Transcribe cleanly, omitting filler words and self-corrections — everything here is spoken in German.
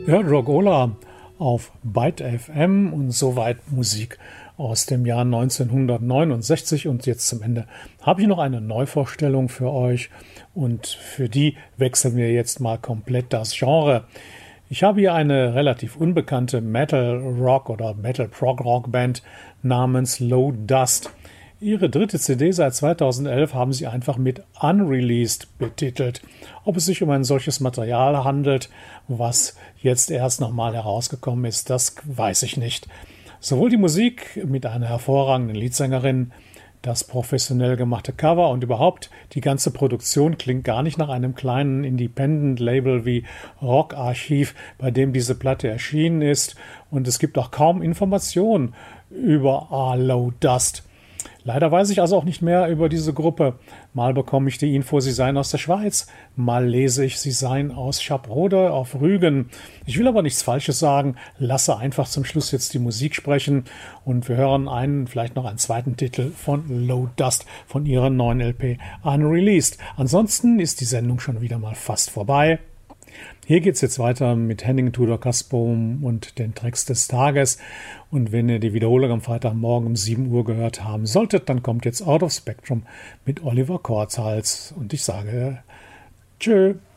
Ja, Rockola auf Byte FM und soweit Musik aus dem Jahr 1969. Und jetzt zum Ende habe ich noch eine Neuvorstellung für euch und für die wechseln wir jetzt mal komplett das Genre. Ich habe hier eine relativ unbekannte Metal Rock oder Metal Prog Rock Band namens Low Dust. Ihre dritte CD seit 2011 haben sie einfach mit Unreleased betitelt. Ob es sich um ein solches Material handelt, was jetzt erst nochmal herausgekommen ist, das weiß ich nicht. Sowohl die Musik mit einer hervorragenden Leadsängerin, das professionell gemachte Cover und überhaupt die ganze Produktion klingt gar nicht nach einem kleinen Independent-Label wie Rock Archiv, bei dem diese Platte erschienen ist. Und es gibt auch kaum Informationen über Low Dust. Leider weiß ich also auch nicht mehr über diese Gruppe. Mal bekomme ich die Info, sie seien aus der Schweiz, mal lese ich, sie seien aus Schaprode auf Rügen. Ich will aber nichts Falsches sagen, lasse einfach zum Schluss jetzt die Musik sprechen und wir hören vielleicht noch einen zweiten Titel von Low Dust von ihrer neuen LP Unreleased. Ansonsten ist die Sendung schon wieder mal fast vorbei. Hier geht es jetzt weiter mit Henning Tudor Kasbohm und den Tracks des Tages. Und wenn ihr die Wiederholung am Freitagmorgen um 7 Uhr gehört haben solltet, dann kommt jetzt Out of Spectrum mit Oliver Kurzhals. Und ich sage tschö.